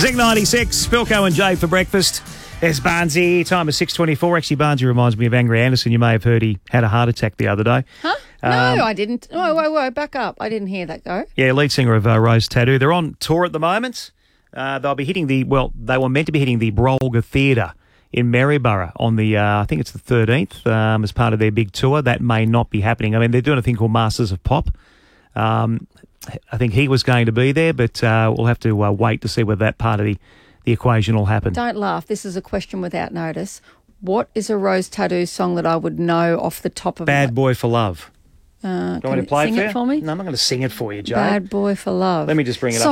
Zig 96, Philco and Jay for breakfast. There's Barnesy. Time is 6:24. Actually, Barnesy reminds me of Angry Anderson. You may have heard he had a heart attack the other day. Huh? No, I didn't. Oh, whoa, back up. I didn't hear that go. Yeah, lead singer of Rose Tattoo. They're on tour at the moment. They'll be hitting they were meant to be hitting the Brolga Theatre in Maryborough on the, I think it's the 13th, as part of their big tour. That may not be happening. I mean, they're doing a thing called Masters of Pop. I think he was going to be there, but we'll have to wait to see whether that part of the equation will happen. Don't laugh. This is a question without notice. What is a Rose Tattoo song that I would know off the top of Bad Boy for Love. Can you want me to play sing it for me? No, I'm not going to sing it for you, Joe. Bad Boy for Love. Let me just bring it up.